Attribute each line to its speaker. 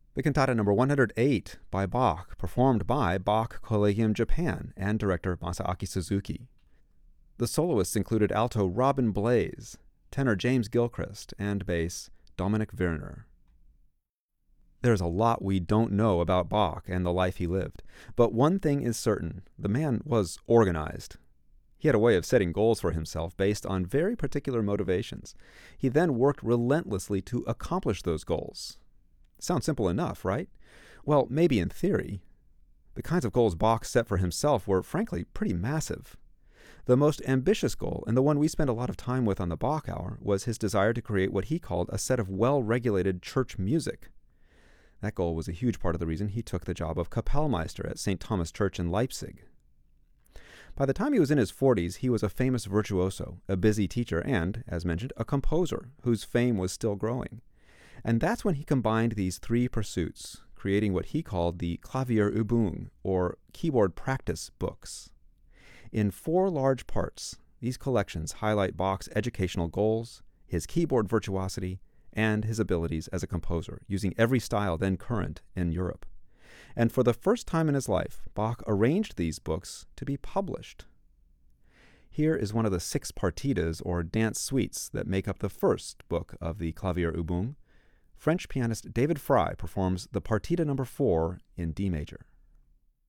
Speaker 1: The cantata number 108 by Bach, performed by Bach Collegium Japan and director Masaaki Suzuki. The soloists included alto Robin Blaze, tenor James Gilchrist, and bass Dominic Werner. There's a lot we don't know about Bach and the life he lived, but one thing is certain: the man was organized. He had a way of setting goals for himself based on very particular motivations. He then worked relentlessly to accomplish those goals. Sounds simple enough, right? Well, maybe in theory. The kinds of goals Bach set for himself were, frankly, pretty massive. The most ambitious goal, and the one we spend a lot of time with on the Bach Hour, was his desire to create what he called a set of well-regulated church music. That goal was a huge part of the reason he took the job of Kapellmeister at St. Thomas Church in Leipzig. By the time he was in his 40s, he was a famous virtuoso, a busy teacher, and, as mentioned, a composer whose fame was still growing. And that's when he combined these three pursuits, creating what he called the Klavierübung, or keyboard practice books. In 4 large parts, these collections highlight Bach's educational goals, his keyboard virtuosity, and his abilities as a composer, using every style then current in Europe. And for the first time in his life, Bach arranged these books to be published. Here is one of the 6 partitas, or dance suites, that make up the first book of the Klavierübung. French pianist David Frey performs the partita number 4 in D major.